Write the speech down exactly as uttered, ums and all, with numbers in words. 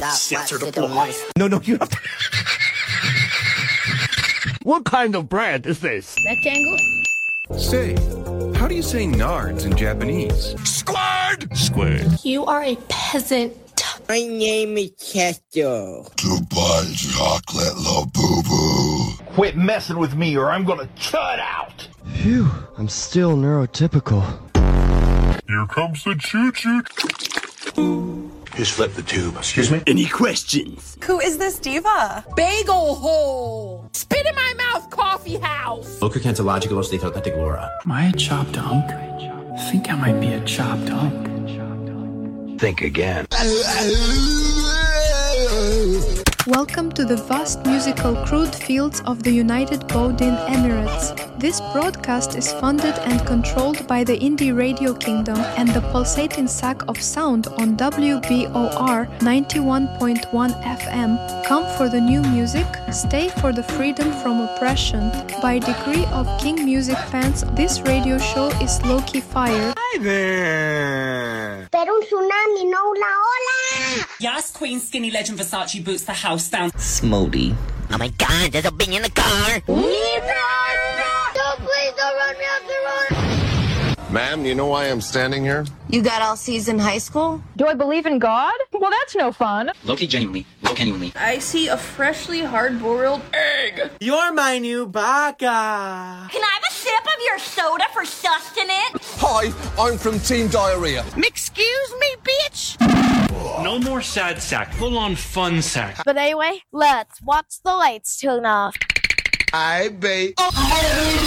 Seltzer to boy. No, no, you have to. What kind of bread is this? Rectangle? Say, how do you say nards in Japanese? Squared! Squared. You are a peasant. My name is Chester. Goodbye, chocolate labubu. Quit messing with me or I'm gonna chud out. Phew, I'm still neurotypical. Here comes the choo-choo. Just flip the tube. Excuse me? Any questions? Who is this diva? Bagel hole. Spit in my mouth, coffee house. Loca Cantologicalos de Categoria. Am I a chopped unk? I think I might be a chopped unk. Think again. Welcome to the vast musical crude fields of the United Boudin Emirates. This broadcast is funded and controlled by the Indie Radio Kingdom and the pulsating sack of sound on W B O R ninety-one point one F M. Come for the new music, stay for the freedom from oppression. By degree of King Music fans, this radio show is low-key fire. Hi there. Pero un tsunami, no la ola. Yes, Queen Skinny Legend Versace boots the house down. Smody. Oh my god, there's a bee in the car. No, please don't run me off the road. Ma'am, you know why I'm standing here? You got all C's in high school? Do I believe in God? Well, that's no fun. Loki genuinely, Loki genuinely. I see a freshly hard-boiled egg. You're my new baka. Can I have a sip of your soda for sustenance? Hi, I'm from Team Diarrhea. Excuse me, bitch. No more sad sack, full-on fun sack. But anyway, let's watch the lights turn off. I bet.